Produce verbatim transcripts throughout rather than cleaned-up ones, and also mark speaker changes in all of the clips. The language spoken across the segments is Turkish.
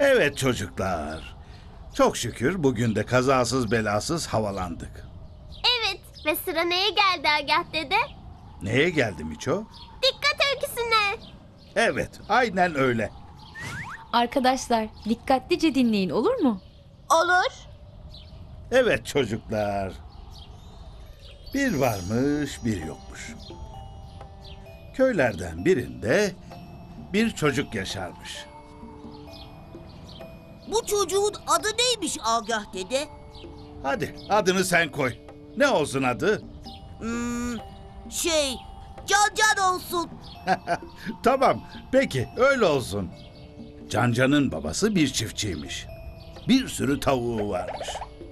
Speaker 1: Evet çocuklar. Çok şükür bugün de kazasız belasız havalandık.
Speaker 2: Evet ve sıra neye geldi Agah dede?
Speaker 1: Neye geldi Miço?
Speaker 2: Dikkat öyküsüne.
Speaker 1: Evet, aynen öyle.
Speaker 3: Arkadaşlar dikkatlice dinleyin, olur mu?
Speaker 2: Olur.
Speaker 1: Evet çocuklar. Bir varmış, bir yokmuş. Köylerden birinde bir çocuk yaşarmış.
Speaker 4: Bu çocuğun adı neymiş Agah dede?
Speaker 1: Hadi adını sen koy. Ne olsun adı?
Speaker 4: Hmm, şey, Can Can olsun.
Speaker 1: Tamam, peki öyle olsun. Cancan'ın babası bir çiftçiymiş. Bir sürü tavuğu varmış.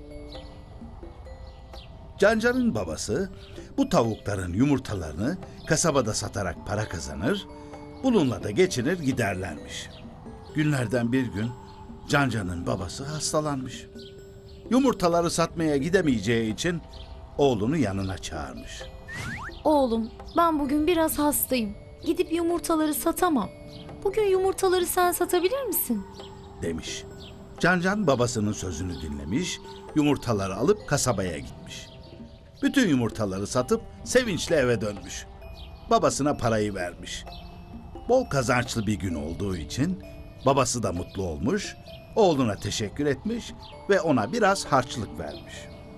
Speaker 1: Cancan'ın babası bu tavukların yumurtalarını kasabada satarak para kazanır, bununla da geçinir giderlermiş. Günlerden bir gün Cancan'ın babası hastalanmış. Yumurtaları satmaya gidemeyeceği için oğlunu yanına çağırmış.
Speaker 3: Oğlum, ben bugün biraz hastayım. Gidip yumurtaları satamam. Bugün yumurtaları sen satabilir misin?
Speaker 1: Demiş. Cancan babasının sözünü dinlemiş, yumurtaları alıp kasabaya gitmiş. Bütün yumurtaları satıp sevinçle eve dönmüş. Babasına parayı vermiş. Bol kazançlı bir gün olduğu için babası da mutlu olmuş, oğluna teşekkür etmiş ve ona biraz harçlık vermiş.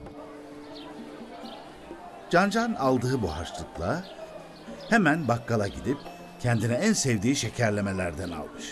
Speaker 1: Cancan aldığı bu harçlıkla hemen bakkala gidip kendine en sevdiği şekerlemelerden almış.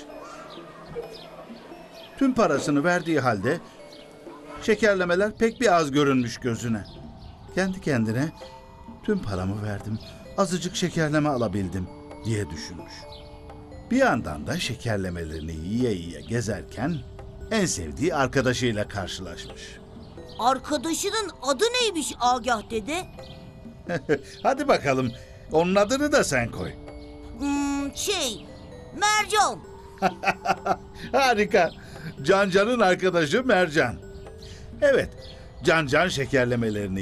Speaker 1: Tüm parasını verdiği halde şekerlemeler pek bir az görünmüş gözüne. Kendi kendine tüm paramı verdim, azıcık şekerleme alabildim diye düşünmüş. Bir yandan da şekerlemelerini yiye yiye gezerken en sevdiği arkadaşıyla karşılaşmış.
Speaker 4: Arkadaşının adı neymiş Agah dede?
Speaker 1: Hadi bakalım, onun adını da sen koy.
Speaker 4: Hmm, şey, Mercan.
Speaker 1: Harika. Cancan'ın arkadaşı Mercan. Evet, Cancan şekerlemelerini